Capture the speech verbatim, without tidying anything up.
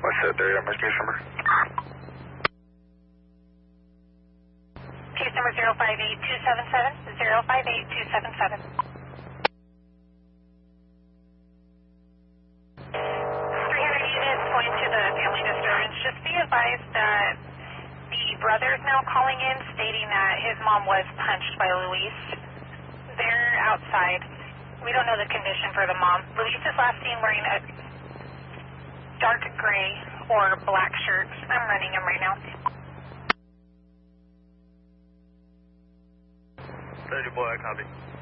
What's that there? How much case number? Case number zero five eight two seven seven, zero five eight two seven seven. three hundred units going to the family disturbance. Just be advised that the brother is now calling in stating that his mom was punched by Luis. They're outside. We don't know the condition for the mom. Luis is last seen wearing a dark gray or black shirt. I'm running him right now. thirty boy, I copy.